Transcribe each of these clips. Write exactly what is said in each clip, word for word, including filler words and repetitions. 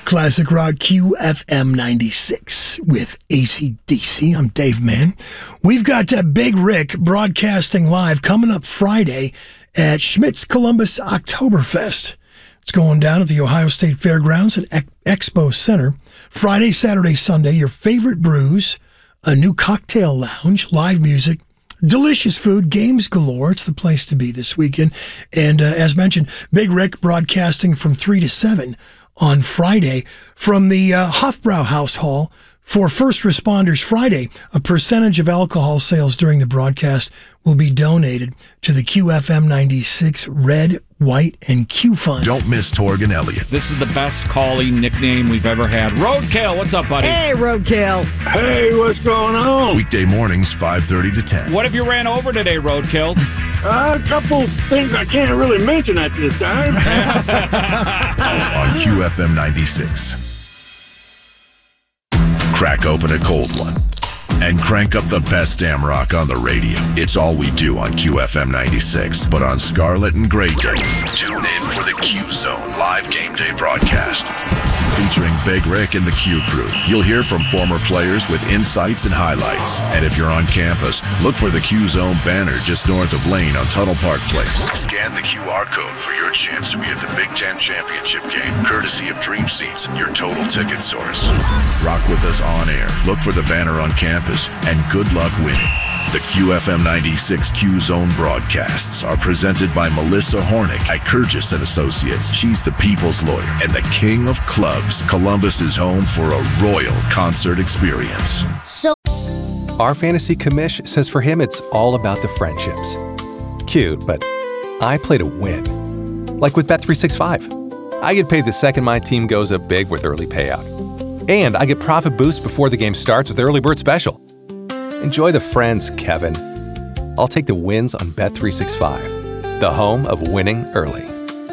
Classic Rock Q F M ninety-six with A C D C. I'm Dave Mann. We've got uh, Big Rick broadcasting live coming up Friday at Schmitz Columbus Oktoberfest. It's going down at the Ohio State Fairgrounds at Ex- Expo Center. Friday, Saturday, Sunday, your favorite brews, a new cocktail lounge, live music, delicious food, games galore. It's the place to be this weekend. And uh, as mentioned, Big Rick broadcasting from three to seven on Friday from the uh, Hofbrauhaus Hall for First Responders Friday. A percentage of alcohol sales during the broadcast will be donated to the Q F M ninety-six Red, White, and Q Fund. Don't miss Torgan Elliott. This is the best calling nickname we've ever had. Roadkill, what's up, buddy? Hey, Roadkill. Hey, what's going on? Weekday mornings, five thirty to ten. What have you ran over today, Roadkill? Uh, a couple things I can't really mention at this time. On Q F M ninety-six. Crack open a cold one and crank up the best damn rock on the radio. It's all we do on Q F M ninety-six. But on Scarlet and Gray Day, tune in for the Q Zone live game day broadcast. Featuring Big Rick and the Q Crew. You'll hear from former players with insights and highlights. And if you're on campus, look for the Q Zone banner just north of Lane on Tuttle Park Place. Scan the Q R code for your chance to be at the Big Ten Championship game, courtesy of Dream Seats, your total ticket source. Rock with us on air. Look for the banner on campus, and good luck winning. The Q F M ninety-six Q Zone broadcasts are presented by Melissa Hornick at Kurgis and Associates. She's the people's lawyer and the king of clubs. Columbus is home for a royal concert experience. So, our fantasy commish says for him it's all about the friendships. Cute, but I play to win. Like with Bet three sixty-five. I get paid the second my team goes up big with early payout. And I get profit boost before the game starts with Early Bird Special. Enjoy the friends, Kevin. I'll take the wins on Bet three sixty-five, the home of winning early.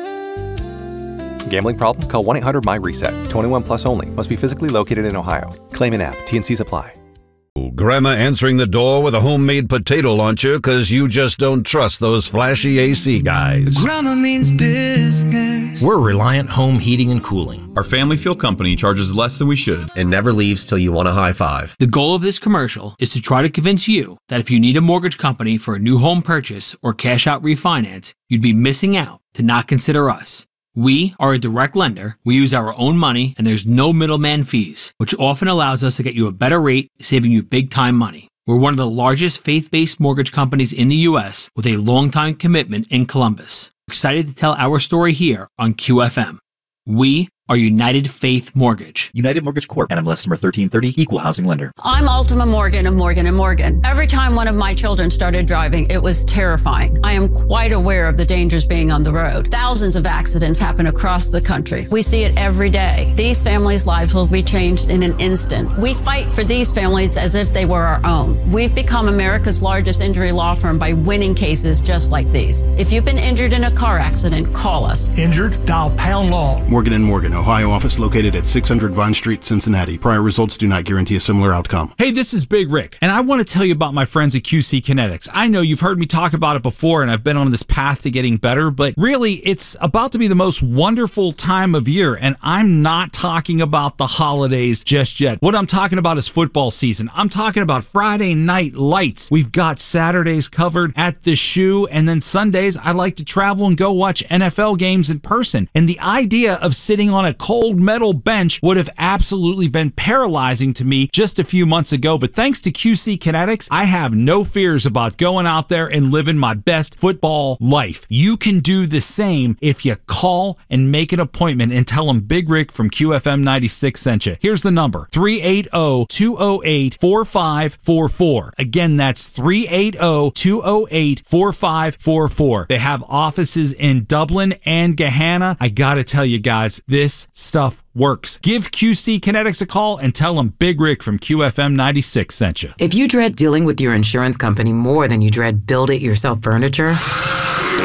Gambling problem? Call one eight hundred M Y reset. twenty-one plus only. Must be physically located in Ohio. Claim in app. T N Cs apply. Grandma answering the door with a homemade potato launcher because you just don't trust those flashy A C guys. Grandma means business. We're Reliant Home Heating and Cooling. Our family feel company charges less than we should and never leaves till you want a high five. The goal of this commercial is to try to convince you that if you need a mortgage company for a new home purchase or cash out refinance, you'd be missing out to not consider us. We are a direct lender, we use our own money, and there's no middleman fees, which often allows us to get you a better rate, saving you big time money. We're one of the largest faith-based mortgage companies in the U S with a long-time commitment in Columbus. We're excited to tell our story here on Q F M. We are United Faith Mortgage. United Mortgage Corp. N M L S number thirteen thirty, Equal Housing Lender. I'm Ultima Morgan of Morgan and Morgan. Every time one of my children started driving, it was terrifying. I am quite aware of the dangers being on the road. Thousands of accidents happen across the country. We see it every day. These families' lives will be changed in an instant. We fight for these families as if they were our own. We've become America's largest injury law firm by winning cases just like these. If you've been injured in a car accident, call us. Injured? Dial pound law. Morgan and Morgan, Ohio office located at six hundred Vine Street, Cincinnati. Prior results do not guarantee a similar outcome. Hey, this is Big Rick, and I want to tell you about my friends at Q C Kinetics. I know you've heard me talk about it before, and I've been on this path to getting better, but really, it's about to be the most wonderful time of year, and I'm not talking about the holidays just yet. What I'm talking about is football season. I'm talking about Friday night lights. We've got Saturdays covered at the Shoe, and then Sundays, I like to travel and go watch N F L games in person. And the idea of sitting on a cold metal bench would have absolutely been paralyzing to me just a few months ago, but thanks to Q C Kinetics, I have no fears about going out there and living my best football life. You can do the same if you call and make an appointment and tell them Big Rick from Q F M ninety-six sent you. Here's the number, three eight zero, two zero eight, four five four four. Again, that's three eight zero, two zero eight, four five four four. They have offices in Dublin and Gahanna. I gotta tell you guys, this stuff works. Give Q C Kinetics a call and tell them Big Rick from Q F M ninety-six sent you. If you dread dealing with your insurance company more than you dread build-it-yourself furniture,